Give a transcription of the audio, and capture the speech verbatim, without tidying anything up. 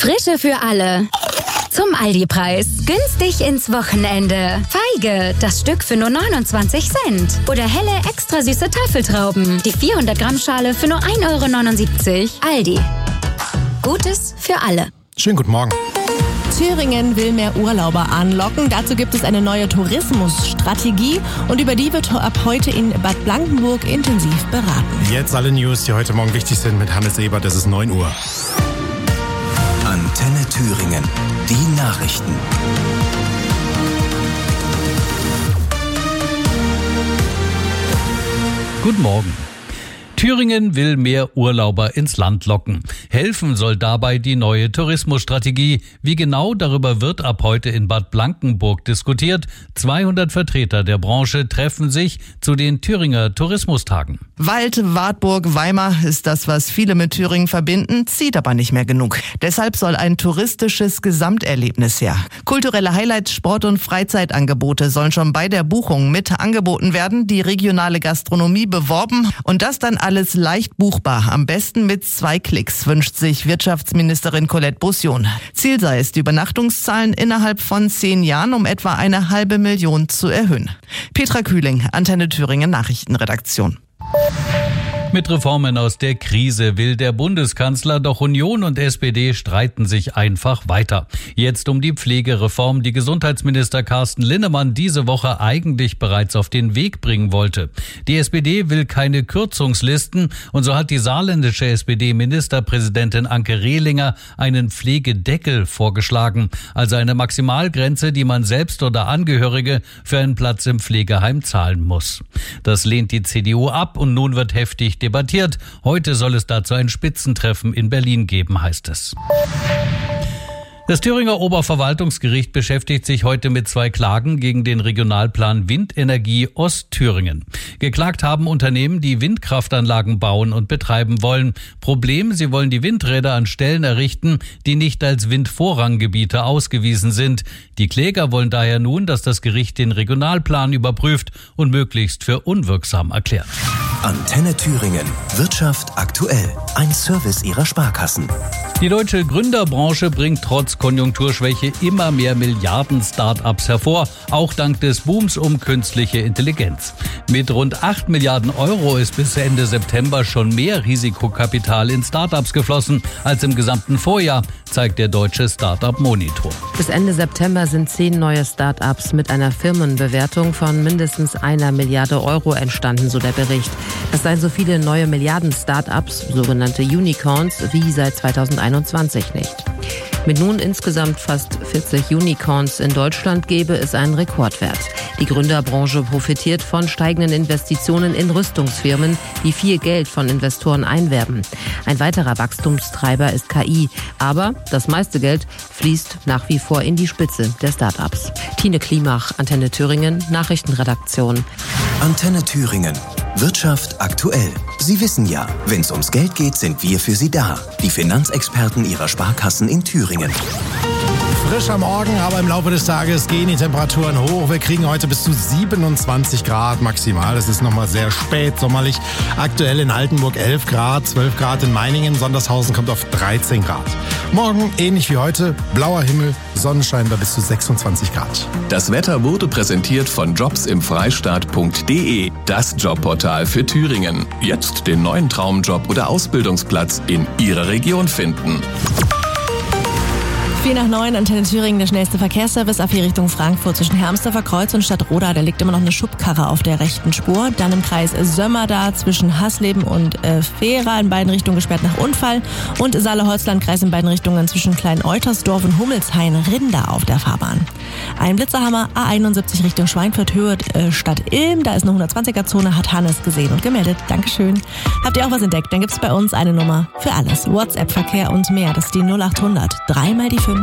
Frische für alle. Zum Aldi-Preis. Günstig ins Wochenende. Feige, das Stück für nur neunundzwanzig Cent. Oder helle, extra süße Tafeltrauben. Die vierhundert Gramm Schale für nur ein Euro neunundsiebzig. Aldi. Gutes für alle. Schönen guten Morgen. Thüringen will mehr Urlauber anlocken. Dazu gibt es eine neue Tourismusstrategie und über die wird ab heute in Bad Blankenburg intensiv beraten. Jetzt alle News, die heute Morgen wichtig sind mit Hannes Ebert. Es ist neun Uhr. Antenne Thüringen. Die Nachrichten. Guten Morgen. Thüringen will mehr Urlauber ins Land locken. Helfen soll dabei die neue Tourismusstrategie. Wie genau, darüber wird ab heute in Bad Blankenburg diskutiert. zweihundert Vertreter der Branche treffen sich zu den Thüringer Tourismustagen. Wald, Wartburg, Weimar ist das, was viele mit Thüringen verbinden, zieht aber nicht mehr genug. Deshalb soll ein touristisches Gesamterlebnis her. Kulturelle Highlights, Sport- und Freizeitangebote sollen schon bei der Buchung mit angeboten werden, die regionale Gastronomie beworben und das dann alles leicht buchbar. Am besten mit zwei Klicks, wünscht sich Wirtschaftsministerin Colette Bussion. Ziel sei es, die Übernachtungszahlen innerhalb von zehn Jahren um etwa eine halbe Million zu erhöhen. Petra Kühling, Antenne Thüringen Nachrichtenredaktion. Mit Reformen aus der Krise will der Bundeskanzler, doch Union und S P D streiten sich einfach weiter. Jetzt um die Pflegereform, die Gesundheitsminister Carsten Linnemann diese Woche eigentlich bereits auf den Weg bringen wollte. Die S P D will keine Kürzungslisten und so hat die saarländische S P D-Ministerpräsidentin Anke Rehlinger einen Pflegedeckel vorgeschlagen, also eine Maximalgrenze, die man selbst oder Angehörige für einen Platz im Pflegeheim zahlen muss. Das lehnt die C D U ab und nun wird heftig debattiert. Heute soll es dazu ein Spitzentreffen in Berlin geben, heißt es. Das Thüringer Oberverwaltungsgericht beschäftigt sich heute mit zwei Klagen gegen den Regionalplan Windenergie Ostthüringen. Geklagt haben Unternehmen, die Windkraftanlagen bauen und betreiben wollen. Problem, sie wollen die Windräder an Stellen errichten, die nicht als Windvorranggebiete ausgewiesen sind. Die Kläger wollen daher nun, dass das Gericht den Regionalplan überprüft und möglichst für unwirksam erklärt. Antenne Thüringen. Wirtschaft aktuell. Ein Service ihrer Sparkassen. Die deutsche Gründerbranche bringt trotz Konjunkturschwäche immer mehr Milliarden-Start-ups hervor, auch dank des Booms um künstliche Intelligenz. Mit rund acht Milliarden Euro ist bis Ende September schon mehr Risikokapital in Start-ups geflossen als im gesamten Vorjahr, zeigt der deutsche Start-up-Monitor. Bis Ende September sind zehn neue Start-ups mit einer Firmenbewertung von mindestens einer Milliarde Euro entstanden, so der Bericht. Das seien so viele neue Milliarden-Start-ups, sogenannte Unicorns, wie seit zweitausendeinundzwanzig nicht. Mit nun insgesamt fast vierzig Unicorns in Deutschland gäbe es einen Rekordwert. Die Gründerbranche profitiert von steigenden Investitionen in Rüstungsfirmen, die viel Geld von Investoren einwerben. Ein weiterer Wachstumstreiber ist K I. Aber das meiste Geld fließt nach wie vor in die Spitze der Start-ups. Tine Klimach, Antenne Thüringen, Nachrichtenredaktion. Antenne Thüringen. Wirtschaft aktuell. Sie wissen ja, wenn es ums Geld geht, sind wir für Sie da. Die Finanzexperten Ihrer Sparkassen in Thüringen. Frisch am Morgen, aber im Laufe des Tages gehen die Temperaturen hoch. Wir kriegen heute bis zu siebenundzwanzig Grad maximal. Es ist nochmal sehr spät sommerlich. Aktuell in Altenburg elf Grad, zwölf Grad in Meiningen. Sondershausen kommt auf dreizehn Grad. Morgen ähnlich wie heute, blauer Himmel, Sonnenschein bei bis zu sechsundzwanzig Grad. Das Wetter wurde präsentiert von jobs im freistaat punkt de, das Jobportal für Thüringen. Jetzt den neuen Traumjob oder Ausbildungsplatz in Ihrer Region finden. vier nach neun, Antenne Thüringen, der schnellste Verkehrsservice auf die Richtung Frankfurt zwischen Hermsdorfer Kreuz und Stadtroda. Da liegt immer noch eine Schubkarre auf der rechten Spur. Dann im Kreis Sömmerda zwischen Hasleben und äh, Fehra in beiden Richtungen gesperrt nach Unfall. Und Saale-Holzland-Kreis in beiden Richtungen zwischen Klein-Eutersdorf und Hummelshain-Rinder auf der Fahrbahn. Ein Blitzerhammer A einundsiebzig Richtung Schweinfurt, Höhe äh, Stadt Ilm. Da ist eine hundertzwanziger-Zone, hat Hannes gesehen und gemeldet. Dankeschön. Habt ihr auch was entdeckt? Dann gibt's bei uns eine Nummer für alles. WhatsApp-Verkehr und mehr. Das ist die null acht hundert. Dreimal die fünf.